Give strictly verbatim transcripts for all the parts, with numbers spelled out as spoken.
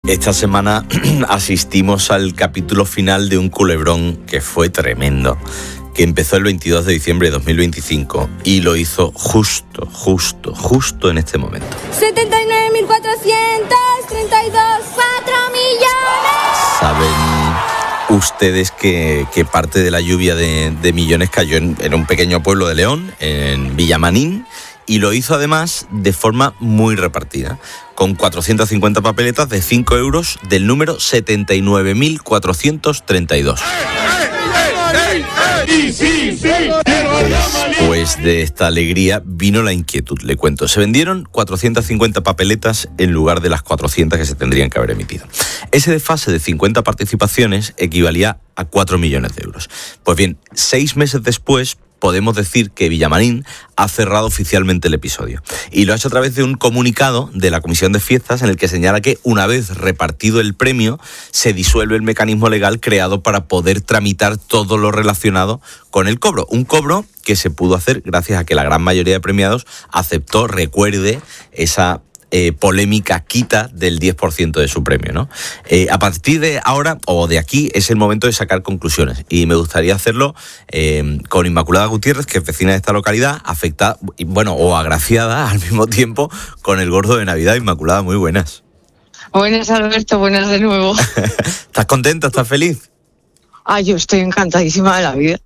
Esta semana asistimos al capítulo final de un culebrón que fue tremendo, que empezó el veintidós de diciembre de dos mil veinticinco y lo hizo justo, justo, justo en este momento. setenta y nueve mil cuatrocientos treinta y dos, cuatro millones. ¿Saben ustedes que, que parte de la lluvia de, de millones cayó en, en un pequeño pueblo de León, en Villamanín? Y lo hizo además de forma muy repartida, con cuatrocientas cincuenta papeletas de cinco euros del número setenta y nueve mil cuatrocientos treinta y dos. Después de esta alegría vino la inquietud, le cuento. Se vendieron cuatrocientas cincuenta papeletas en lugar de las cuatrocientas que se tendrían que haber emitido. Ese desfase de cincuenta participaciones equivalía a cuatro millones de euros. Pues bien, seis meses después podemos decir que Villamarín ha cerrado oficialmente el episodio. Y lo ha hecho a través de un comunicado de la Comisión de Fiestas en el que señala que una vez repartido el premio, se disuelve el mecanismo legal creado para poder tramitar todo lo relacionado con el cobro. Un cobro que se pudo hacer gracias a que la gran mayoría de premiados aceptó, recuerde, esa Eh, polémica quita del diez por ciento de su premio, ¿no? Eh, a partir de ahora, o de aquí, es el momento de sacar conclusiones. Y me gustaría hacerlo eh, con Inmaculada Gutiérrez, que es vecina de esta localidad, afectada, bueno, o agraciada al mismo tiempo con el gordo de Navidad. Inmaculada, muy buenas. Buenas, Alberto, buenas de nuevo. ¿Estás contenta? ¿Estás feliz? Ah, yo estoy encantadísima de la vida.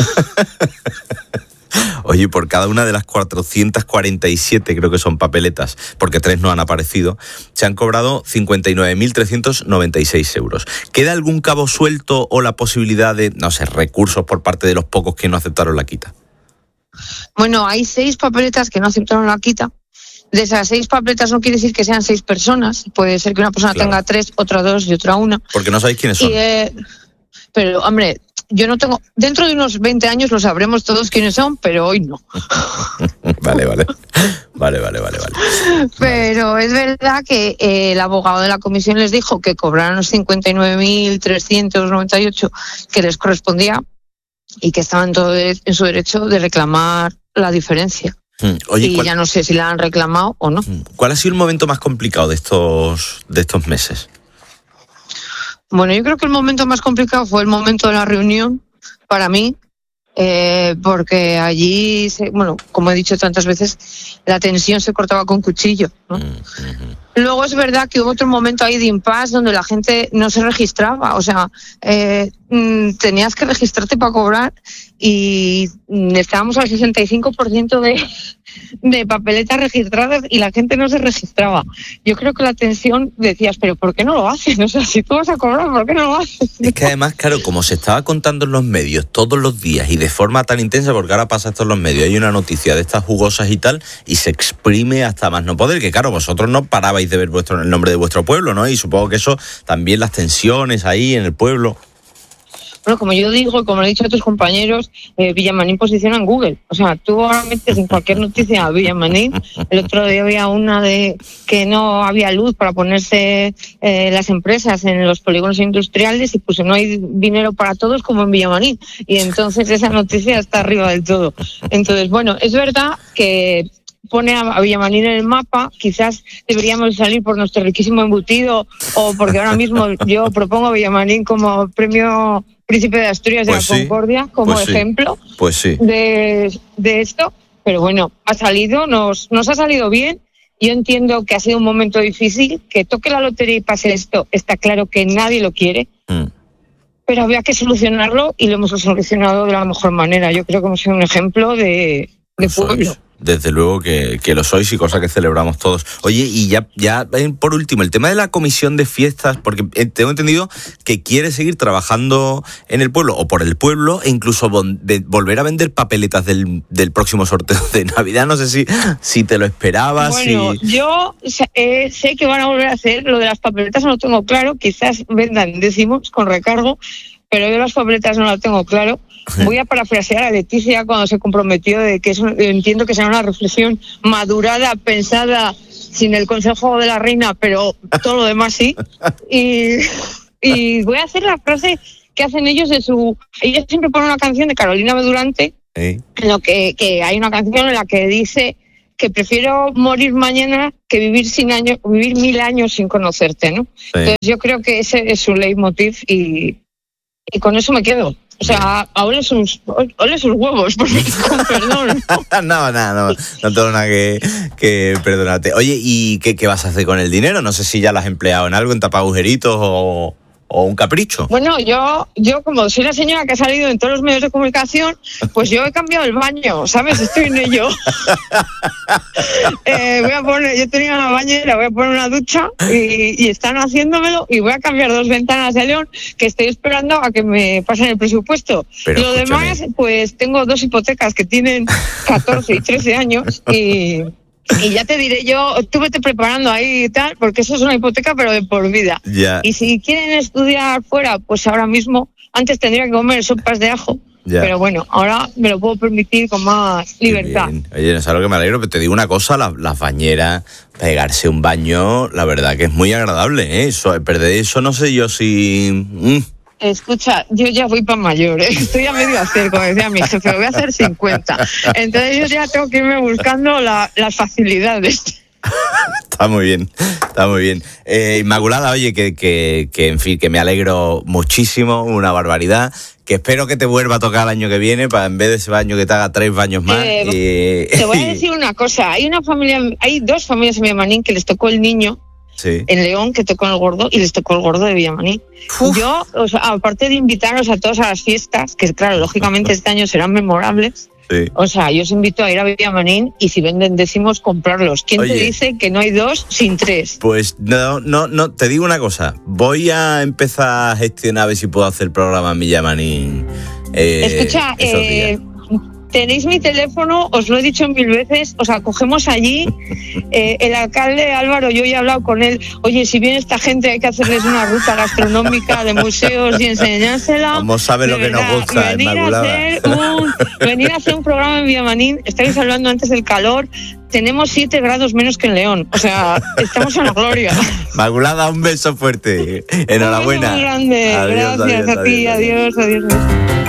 Oye, por cada una de las cuatrocientas cuarenta y siete, creo que son papeletas, porque tres no han aparecido, se han cobrado cincuenta y nueve mil trescientos noventa y seis euros. ¿Queda algún cabo suelto o la posibilidad de, no sé, recursos por parte de los pocos que no aceptaron la quita? Bueno, hay seis papeletas que no aceptaron la quita. De esas seis papeletas no quiere decir que sean seis personas. Puede ser que una persona claro. tenga tres, otra dos y otra una. Porque no sabéis quiénes son. Y, eh, pero, hombre, yo no tengo... Dentro de unos veinte años lo sabremos todos quiénes son, pero hoy no. Vale, vale. Vale, vale, vale, vale. Pero es verdad que eh, el abogado de la comisión les dijo que cobraran los cincuenta y nueve mil trescientos noventa y ocho que les correspondía y que estaban todo en su derecho de reclamar la diferencia. Oye, y ¿cuál... ya no sé si la han reclamado o no. ¿Cuál ha sido el momento más complicado de estos, de estos meses? Bueno, yo creo que el momento más complicado fue el momento de la reunión, para mí, eh, porque allí, se, bueno, como he dicho tantas veces, la tensión se cortaba con cuchillo, ¿no? Uh-huh. Luego es verdad que hubo otro momento ahí de impasse donde la gente no se registraba, o sea, eh, tenías que registrarte para cobrar y estábamos al sesenta y cinco por ciento de, de papeletas registradas y la gente no se registraba. Yo creo que la tensión decías, pero ¿por qué no lo hacen? O sea, si tú vas a cobrar, ¿por qué no lo haces? Es que además, claro, como se estaba contando en los medios todos los días y de forma tan intensa, porque ahora pasa esto en los medios, hay una noticia de estas jugosas y tal, y se exprime hasta más no poder, que claro, vosotros no parabais de ver vuestro, el nombre de vuestro pueblo, ¿no? Y supongo que eso, también las tensiones ahí en el pueblo. Bueno, como yo digo, como lo he dicho a tus compañeros, eh, Villamanín posiciona en Google. O sea, tú ahora metes en cualquier noticia a Villamanín. El otro día había una de que no había luz para ponerse eh, las empresas en los polígonos industriales y pues no hay dinero para todos como en Villamanín. Y entonces esa noticia está arriba del todo. Entonces, bueno, es verdad que pone a Villamanín en el mapa, quizás deberíamos salir por nuestro riquísimo embutido o porque ahora mismo yo propongo a Villamanín como premio Príncipe de Asturias de pues la sí, Concordia como pues ejemplo sí, pues sí. de, de esto, pero bueno, ha salido, nos, nos ha salido bien. Yo entiendo que ha sido un momento difícil, que toque la lotería y pase esto, está claro que nadie lo quiere, mm. pero había que solucionarlo y lo hemos solucionado de la mejor manera. Yo creo que hemos sido un ejemplo de, de pueblo. Desde luego que, que lo sois y cosa que celebramos todos. Oye, y ya, ya por último, el tema de la comisión de fiestas, porque tengo entendido que quiere seguir trabajando en el pueblo o por el pueblo e incluso volver a vender papeletas del, del próximo sorteo de Navidad. No sé si, si te lo esperabas. Bueno, si... yo eh, sé que van a volver a hacer lo de las papeletas, no lo tengo claro. Quizás vendan décimos con recargo, pero yo las papeletas no las tengo claro. Voy a parafrasear a Leticia cuando se comprometió de que eso, entiendo que será una reflexión madurada, pensada, sin el consejo de la reina, pero todo lo demás sí. Y, y voy a hacer la frase que hacen ellos de su... Ellos siempre ponen una canción de Carolina Bedurante, ¿sí? En lo que, que hay una canción en la que dice que prefiero morir mañana que vivir sin años, vivir mil años sin conocerte, ¿no? Sí. Entonces yo creo que ese es su leitmotiv y, y con eso me quedo. O sea, ole sus, ole sus huevos, porque, con perdón. no, no, no, no tengo nada que, que perdonarte. Oye, ¿y qué, qué vas a hacer con el dinero? No sé si ya lo has empleado en algo, en tapar agujeritos o... ¿O un capricho? Bueno, yo, yo como soy la señora que ha salido en todos los medios de comunicación, pues yo he cambiado el baño, ¿sabes? Estoy en ello. eh, voy a poner, yo tenía una bañera, voy a poner una ducha y, y están haciéndolo y voy a cambiar dos ventanas de León que estoy esperando a que me pasen el presupuesto. Pero lo escúchame. Demás, pues tengo dos hipotecas que tienen catorce y trece años y... Y ya te diré yo, tú vete preparando ahí y tal, porque eso es una hipoteca, pero de por vida. Ya. Y si quieren estudiar fuera, pues ahora mismo, antes tendría que comer sopas de ajo, ya. Pero bueno, ahora me lo puedo permitir con más libertad. Oye, no es algo que me alegro, pero te digo una cosa, las, las bañeras, pegarse un baño, la verdad que es muy agradable, ¿eh? Eso, perder eso no sé yo si... Mm. Escucha, yo ya voy para mayor, ¿eh? Estoy a medio hacer, como decía mi jefe, voy a hacer cincuenta. Entonces yo ya tengo que irme buscando la, las facilidades. Está muy bien, está muy bien. Eh, Inmaculada, oye, que, que, que en fin, que me alegro muchísimo, una barbaridad, que espero que te vuelva a tocar el año que viene, para en vez de ese baño que te haga tres baños más. Eh, y... Te voy a decir una cosa, hay una familia, hay dos familias en Villamarín que les tocó el niño. Sí. En León, que tocó el gordo, y les tocó el gordo de Villamarín. Uf. Yo, o sea, aparte de invitaros a todos a las fiestas, que claro, lógicamente este año serán memorables, sí. O sea, yo os invito a ir a Villamarín y si venden décimos, comprarlos. ¿Quién Oye, te dice que no hay dos sin tres? Pues no, no, no, te digo una cosa, voy a empezar a gestionar a ver si puedo hacer el programa en Villamarín. Eh, Escucha, eh... tenéis mi teléfono, os lo he dicho mil veces, os acogemos allí. Eh, el alcalde Álvaro, yo ya he hablado con él. Oye, si viene esta gente hay que hacerles una ruta gastronómica de museos y enseñársela. Como sabe lo que nos gusta, venir a, hacer un, venir a hacer un programa en Villamarín. Estáis hablando antes del calor. Tenemos siete grados menos que en León. O sea, estamos en la gloria. Inmaculada, un beso fuerte. Enhorabuena. Un beso muy grande. Adiós, Gracias adiós, a ti. Adiós, adiós. adiós.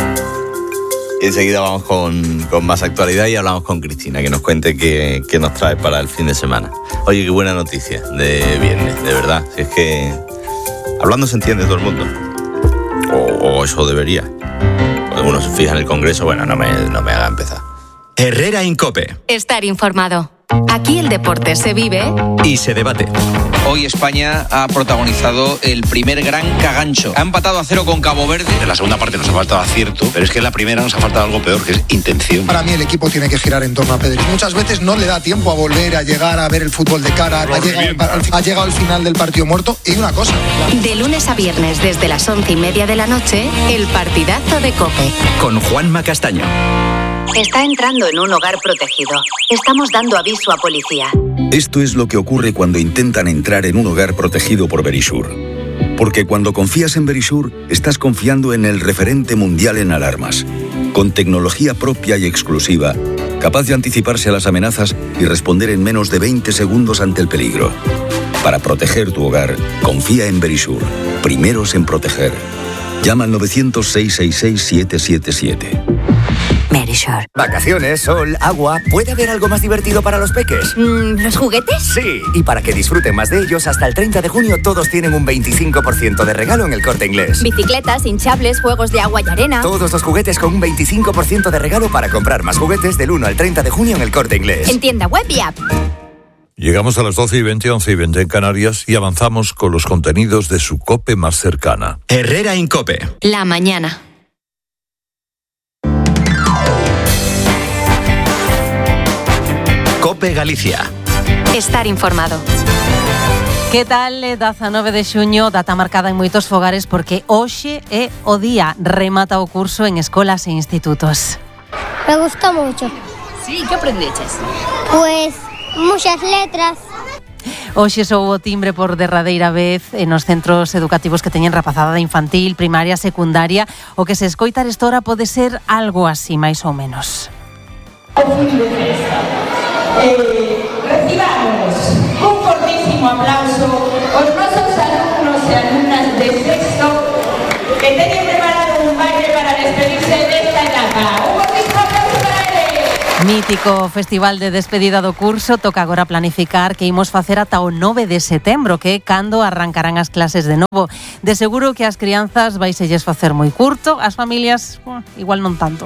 Y enseguida vamos con, con más actualidad y hablamos con Cristina, que nos cuente qué, qué nos trae para el fin de semana. Oye, qué buena noticia de viernes, de verdad. Si es que hablando se entiende todo el mundo. O, o eso debería. Cuando uno se fija en el Congreso, bueno, no me, no me haga empezar. Herrera Incope. Estar informado. Aquí el deporte se vive y se debate. Hoy España ha protagonizado el primer gran cagancho. Ha empatado a cero con Cabo Verde. En la segunda parte nos ha faltado acierto, pero es que en la primera nos ha faltado algo peor, que es intención. Para mí el equipo tiene que girar en torno a Pedri. Muchas veces no le da tiempo a volver a llegar a ver el fútbol de cara. Ha llegado, ha llegado al final del partido muerto. Y una cosa. De lunes a viernes desde las once y media de la noche, el partidazo de COPE. Con Juanma Castaño. Está entrando en un hogar protegido. Estamos dando aviso a policía. Esto es lo que ocurre cuando intentan entrar en un hogar protegido por Verisur. Porque cuando confías en Verisur, estás confiando en el referente mundial en alarmas. Con tecnología propia y exclusiva, capaz de anticiparse a las amenazas y responder en menos de veinte segundos ante el peligro. Para proteger tu hogar, confía en Verisur. Primeros en proteger. Llama al novecientos, seiscientos sesenta y seis, siete siete siete. Verisur. Vacaciones, sol, agua. ¿Puede haber algo más divertido para los peques? Mm, ¿Los juguetes? Sí. Y para que disfruten más de ellos, hasta el treinta de junio todos tienen un veinticinco por ciento de regalo en el Corte Inglés. Bicicletas, hinchables, juegos de agua y arena. Todos los juguetes con un veinticinco por ciento de regalo para comprar más juguetes del uno al treinta de junio en el Corte Inglés. En tienda web y app. Llegamos a las doce y veinte, once y veinte en Canarias y avanzamos con los contenidos de su COPE más cercana. Herrera Incope. La mañana. COPE Galicia. Estar informado. Que tal, dezanove de xuño, data marcada en moitos fogares porque hoxe é o día, remata o curso en escolas e institutos. Me gusta mucho. Sí, ¿qué aprendeches? Pues muchas letras. Hoxe soubo timbre por derradeira vez nos centros educativos que teñen rapazada infantil, primaria, secundaria. O que se escoita esta hora pode ser algo así, máis ou menos. Eh, recibamos un fortísimo aplauso aos nosos alumnos e alumnas de sexto que teñen preparado un baile para despedirse desta etapa. Un fortísimo aplauso para eles. mítico festival de despedida do curso. Toca agora planificar que imos facer ata o nove de setembro, que é cando arrancarán as clases de novo. De seguro que as crianzas vaiselles facer moi curto, as familias, bueno, igual non tanto.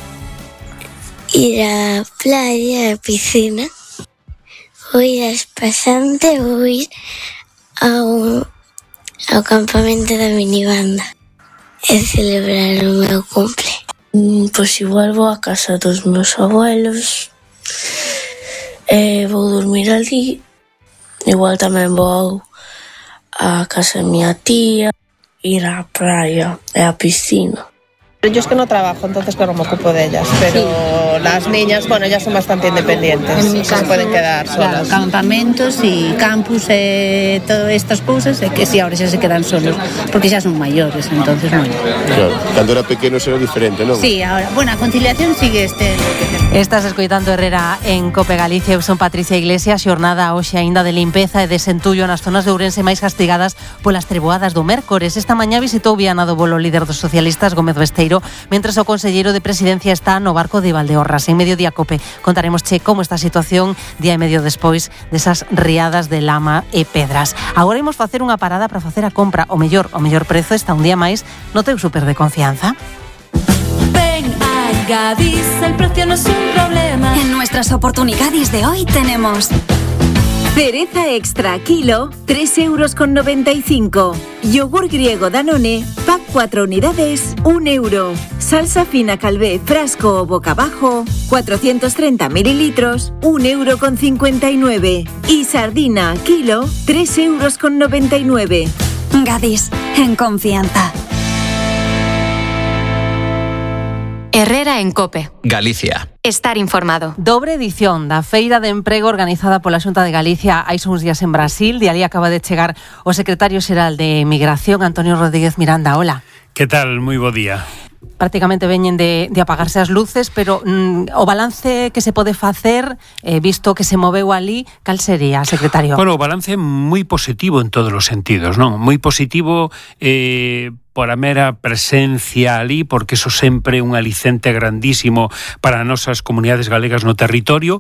Ir á playa, á piscina, ou ir a espasante, ou ir ao, ao campamento da minibanda e celebrar o meu cumple. Pois igual vou a casa dos meus abuelos, e vou dormir ali. Igual tamén vou a casa da miña tía, ir á praia e á piscina. Yo es que no trabajo, entonces claro, me ocupo de ellas, pero sí. Las niñas, bueno, ellas son bastante independientes, en mi caso, se pueden quedar solas. Claro, campamentos y campus e eh, todas estas cousas, e que si ahora xa se quedan solos, porque xa son maiores, entonces, bueno. Claro, cando era pequeno era diferente, non? Sí, ahora, bueno, a conciliación sigue este... Estás escoitando Herrera en Cope Galicia. Eu son Patricia Iglesias. Xornada hoxe aínda de limpeza e desentullo nas zonas de Ourense máis castigadas polas treboadas do mércores. Esta mañá visitou Viana do Bolo o líder dos socialistas, Gómez Besteiro, mentres o conselleiro de Presidencia está no barco de Valdeorras. En Mediodía Cope contaremos che como está a situación día e medio despois desas riadas de lama e pedras. Agora imos facer unha parada para facer a compra. O mellor, o mellor prezo está un día máis no teu super de confianza. Ven a Gadis, el precio no es un problema. En nuestras oportunidades de hoy tenemos cereza extra kilo, tres euros con noventa y cinco. Yogur griego Danone, pack cuatro unidades, un euro. Salsa fina Calvé, frasco o boca abajo, cuatrocientos treinta mililitros, un euro con cincuenta y nueve. Y sardina kilo, tres euros con noventa y nueve. Gadis, en confianza. Herrera en Cope. Galicia. Estar informado. Dobre edición da Feira de Emprego organizada pola Xunta de Galicia hai uns días en Brasil. De ali acaba de chegar o secretario xeral de Migración, Antonio Rodríguez Miranda. Hola. Que tal? Moi bo día. Prácticamente veñen de, de apagarse as luces, pero mm, o balance que se pode facer, eh, visto que se moveu ali, cal sería, secretario? Bueno, o balance é moi positivo en todos os sentidos, non? Moi positivo eh, por a mera presencia ali, porque eso sempre é un alicente grandísimo para as nosas comunidades galegas no territorio,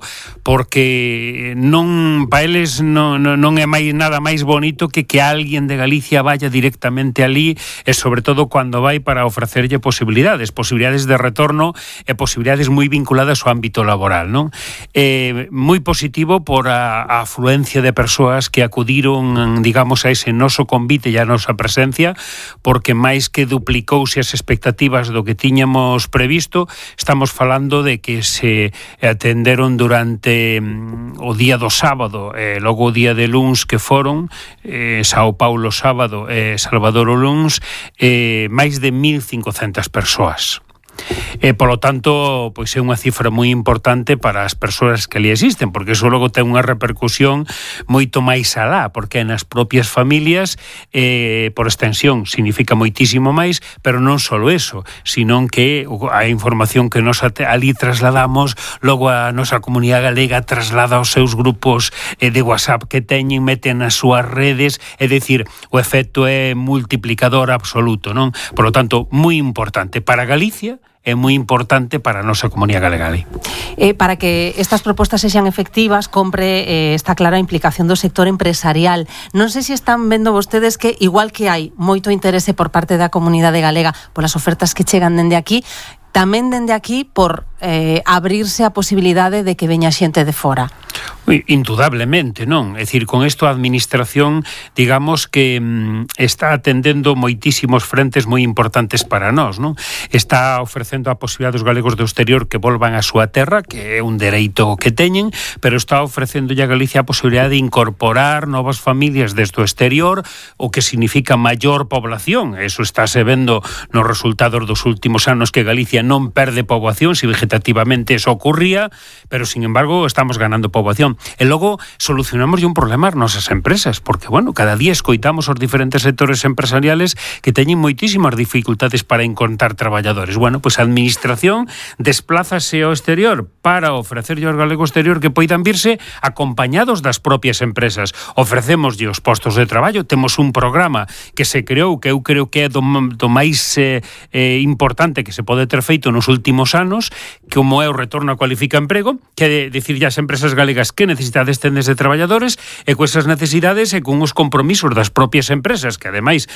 porque non para eles non, non, non é máis, nada máis bonito que que alguén de Galicia vaya directamente ali, e sobre todo cando vai para ofrecerlle posibilidades, posibilidades de retorno e posibilidades moi vinculadas ao ámbito laboral, non? Eh, moi positivo por a, a afluencia de persoas que acudiron, digamos, a ese noso convite e a nosa presencia, porque máis que duplicouse as expectativas do que tiñamos previsto. Estamos falando de que se atenderon durante mm, o día do sábado e eh, logo o día de luns que foron eh, Sao Paulo sábado e eh, Salvador o luns, eh, máis de mil cincocentas persoas. E, polo tanto, pois é unha cifra moi importante para as persoas que ali existen, porque iso logo ten unha repercusión moito máis alá, porque nas propias familias, eh, por extensión, significa moitísimo máis, pero non só eso, senón que a información que nos ali trasladamos, logo a nosa comunidade galega traslada aos seus grupos eh, de WhatsApp que teñen, meten nas súas redes, é dicir, o efecto é multiplicador absoluto, non? Por lo tanto, moi importante para Galicia, é moi importante para a nosa comunidade galega. Eh, para que estas propostas sexan efectivas, compre, eh, está clara a implicación do sector empresarial. Non sei se están vendo vostedes que, igual que hai moito interese por parte da comunidade galega polas ofertas que chegan dende aquí, tamén dende aquí por eh, abrirse a posibilidade de que veña xente de fora. Indudablemente, non? É dicir, con isto a administración, digamos que mm, está atendendo moitísimos frentes moi importantes para nós, non? Está ofrecendo a posibilidade dos galegos do exterior que volvan á súa terra, que é un dereito que teñen, pero está ofrecendo a Galicia a posibilidade de incorporar novas familias desde o exterior, o que significa maior población. Eso estáse vendo nos resultados dos últimos anos, que Galicia non perde poboación, se vegetativamente eso ocurría, pero, sin embargo, estamos ganando poboación. E logo solucionamos un problema as nosas empresas, porque, bueno, cada día escoitamos os diferentes sectores empresariales que teñen moitísimas dificultades para encontrar traballadores. Bueno, pois a administración desplázase ao exterior para ofrecerlle aos galegos exterior que poidan virse acompañados das propias empresas. Ofrecémoslle os postos de traballo, temos un programa que se creou, que eu creo que é do, do máis eh, eh, importante que se pode ter feito nos últimos anos, como é o retorno a cualifica emprego, que é dicir as empresas galegas que necesidades tendes de traballadores e con esas necesidades e con os compromisos das propias empresas, que ademais